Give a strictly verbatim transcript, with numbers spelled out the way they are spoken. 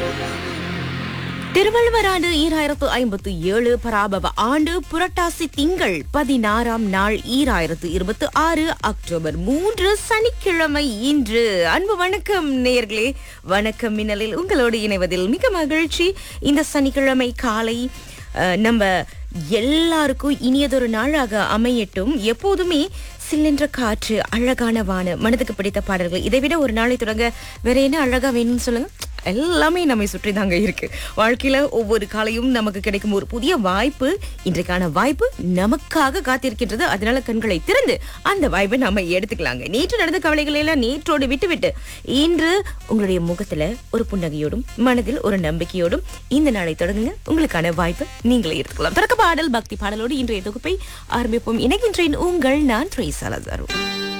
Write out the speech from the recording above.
திருவள்ளுவர் ஆண்டு ஈராயிரத்து ஐம்பத்து ஏழு பராபவ ஆண்டு புரட்டாசி திங்கள் பதினாறாம் நாள் ஈராயிரத்து இருபத்தி ஆறு அக்டோபர் மூன்று சனிக்கிழமை இன்று. அன்பு வணக்கம் நேயர்களே, வணக்கம் மின்னலில் உங்களோடு இணைவதில் மிக மகிழ்ச்சி. இந்த சனிக்கிழமை காலை அஹ், நம்ம எல்லாருக்கும் இனியதொரு நாளாக அமையட்டும். எப்போதுமே சில்லென்ற காற்று, அழகான வான, மனதுக்கு பிடித்த பாடல்கள், இதை விட ஒரு நாளை தொடங்க வேற என்ன அழகா வேணும்னு சொல்லுங்க. எல்லாமே நம்மை சுற்றி தாங்க இருக்கு. வாழ்க்கையில ஒவ்வொரு காலையும் நமக்கு கிடைக்கும் ஒரு புதிய வாய்ப்பு. இன்றைக்கான வாய்ப்பு நமக்காக காத்திருக்கின்றது. அதனால கண்களை திறந்து அந்த வாய்ப்பை நாம எடுத்துக்கலாங்க. நேற்று நடந்த கவலைகளை எல்லாம் நேற்றோடு விட்டுவிட்டு இன்று உங்களுடைய முகத்துல ஒரு புன்னகையோடும் மனதில் ஒரு நம்பிக்கையோடும் இந்த நாளை தொடங்குங்க. உங்களுக்கான வாய்ப்பு நீங்களே எடுத்துக்கலாம். தொடக்க பாடல், பக்தி பாடலோடு இன்றைய தொகுப்பை ஆரம்பிப்போம். இணைகின்றேன் உங்கள் நான் ட்ரேசா லசாரோ.